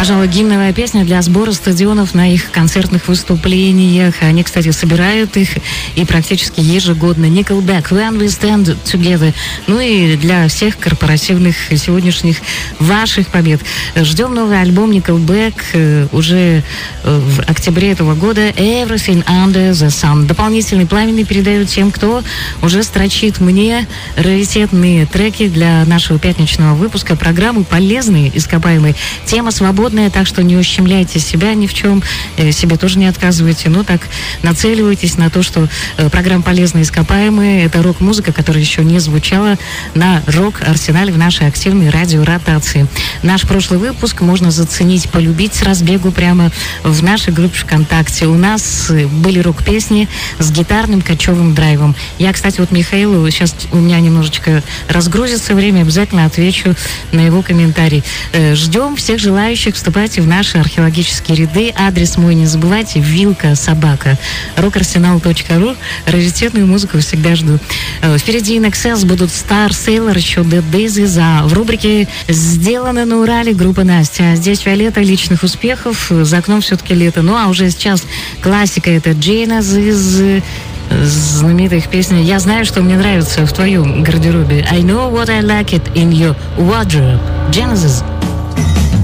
Пожалуй, гимновая песня для сбора стадионов на их концертных выступлениях. Они, кстати, собирают их и практически ежегодно. Nickelback, When We Stand Together. Ну и для всех корпоративных сегодняшних ваших побед. Ждем новый альбом Nickelback уже в октябре этого года. Everything Under the Sun. Дополнительный пламенный передаю тем, кто уже строчит мне раритетные треки для нашего пятничного выпуска программы «Полезные ископаемые». Тема свободная, так что не ущемляйте себя ни в чем, себе тоже не отказывайте. Ну так, нацеливайтесь на то, что программа «Полезные ископаемые» — это рок-музыка, которая еще не звучала на рок-арсенале в нашей активной радиоротации. Наш прошлый выпуск можно заценить, полюбить с разбегу прямо в нашей группе ВКонтакте. У нас были рок-песни с гитарным кочевым драйвом. Я, кстати, вот Михаилу, сейчас у меня немножечко разгрузится время, обязательно отвечу на его комментарий. Ждем всех желающих, вступайте в наши археологические ряды. Адрес мой не забывайте: vilka@rockarsenal.ru. Раритетную музыку всегда жду. Впереди In Excess будут Star Sailor, еще Dead Daisies, а в рубрике «Сделано на Урале» группа Настя. А здесь Виолетта, личных успехов, за окном все-таки лето. Ну а уже сейчас классика — это Genesis из знаменитых песен «Я знаю, что мне нравится в твоем гардеробе». I know what I like it in your wardrobe. Genesis.